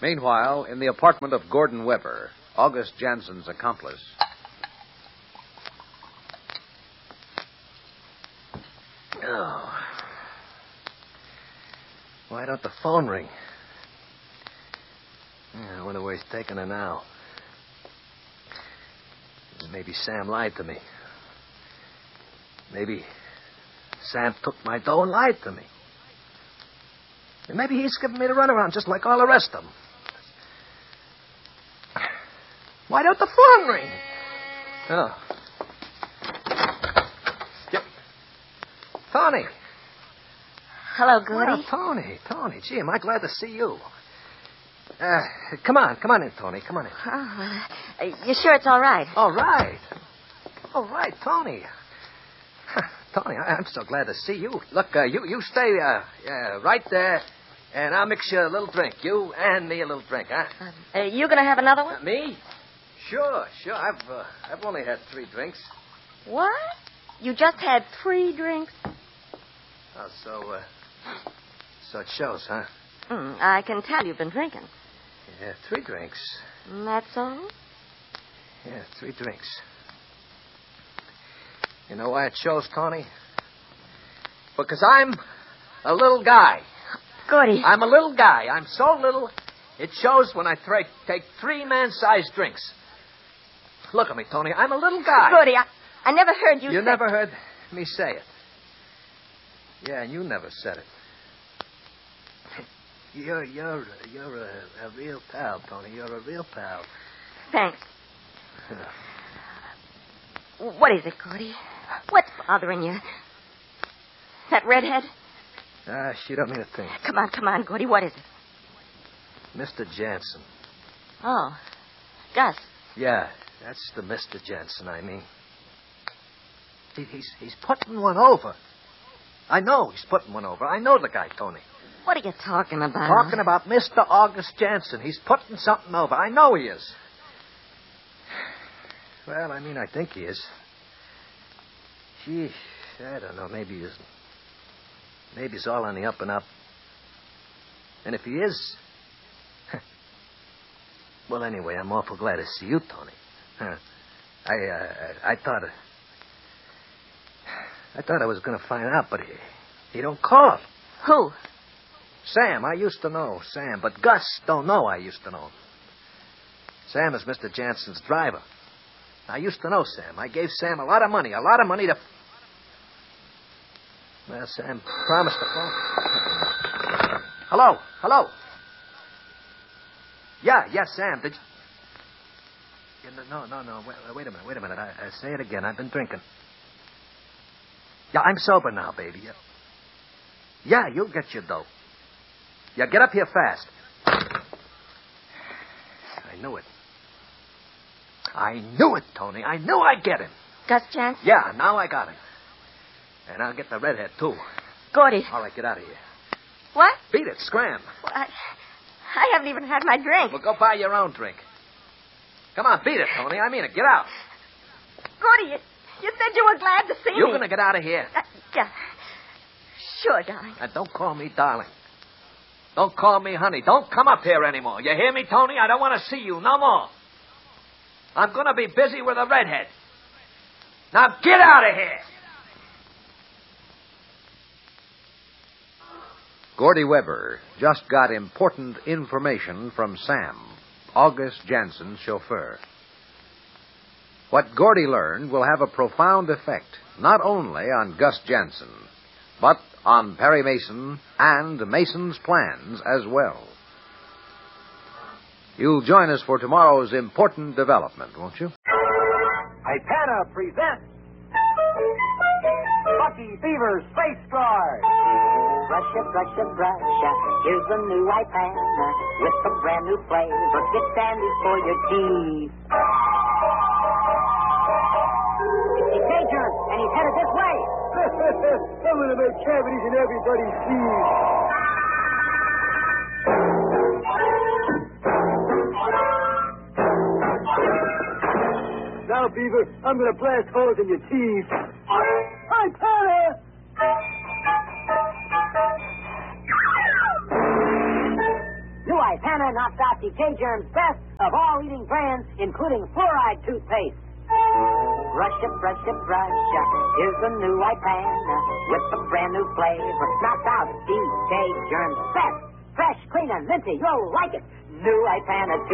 Meanwhile, in the apartment of Gordon Weber, August Jansen's accomplice. Oh. Why don't the phone ring? I wonder where he's taking her now. Maybe Sam lied to me. Maybe Sam took my dough and lied to me. And maybe he's giving me the runaround just like all the rest of them. Why don't the phone ring? Oh. Yep. Tony. Hello, Gordy. Well, Tony. Gee, am I glad to see you. Come on in, Tony. Come on in. Oh, you sure it's all right? All right, Tony. Tony, I'm so glad to see you. Look, you stay right there, and I'll mix you a little drink. You and me a little drink, huh? You gonna have another one? Me? Sure. I've only had 3 drinks. What? You just had 3 drinks? Oh, so it shows, huh? I can tell you've been drinking. Yeah, 3 drinks. That's all? Yeah, 3 drinks. You know why it shows, Tony? Because I'm a little guy. Gordy. I'm a little guy. I'm so little, it shows when I take 3 man-sized drinks. Look at me, Tony. I'm a little guy. Gordy, I never heard you say... You never heard me say it. Yeah, and you never said it. You're a real pal, Tony. You're a real pal. Thanks. What is it, Gordy? What's bothering you? That redhead? She don't mean a thing. Come on, Gordy. What is it? Mr. Jansen. Oh, Gus. Yeah, that's the Mr. Jansen, I mean. He's putting one over. I know he's putting one over. I know the guy, Tony. What are you talking about? Talking about Mr. August Jansen. He's putting something over. I know he is. Well, I think he is. Gee, I don't know. Maybe he isn't. Maybe he's all on the up and up. And if he is... Well, anyway, I'm awful glad to see you, Tony. I thought I was going to find out, but he don't call. Who? Sam. I used to know Sam, but Gus don't know I used to know him. Sam is Mr. Jansen's driver. I used to know Sam. I gave Sam a lot of money to... Well, Sam promised to phone. Hello. Yeah, Sam. Did you... No. Wait a minute. I say it again. I've been drinking. Yeah, I'm sober now, baby. Yeah, you'll get your dough. Yeah, get up here fast. I knew it, Tony. I knew I'd get him. Gus Jansen? Yeah, now I got him. And I'll get the redhead, too. Gordy. All right, get out of here. What? Beat it, scram. Well, I haven't even had my drink. Well, go buy your own drink. Come on, beat it, Tony. I mean it. Get out. Gordy, you said you were glad to see me. You're going to get out of here. Yeah. Sure, darling. Now, don't call me darling. Don't call me honey. Don't come up here anymore. You hear me, Tony? I don't want to see you no more. I'm going to be busy with a redhead. Now, get out of here. Gordy Weber just got important information from Sam, August Jansen's chauffeur. What Gordy learned will have a profound effect, not only on Gus Jansen, but on Perry Mason and Mason's plans as well. You'll join us for tomorrow's important development, won't you? Ipana presents Bucky Beaver's Space Guard. Brusha, here's the new Ipana with a brand new flavor. Get dandy for your teeth. He's dangerous, and he's headed this way. I'm going to make cavities in everybody's teeth. Now, Beaver, I'm going to blast holes in your teeth. Ipana! New Ipana knocks out decay germs best of all eating brands, including fluoride toothpaste. Brush it, brush it, brush it. Here's the new Ipana with a brand new flavor. Knocks out decay germs best. Fresh, clean, and minty. You'll like it. New Ipana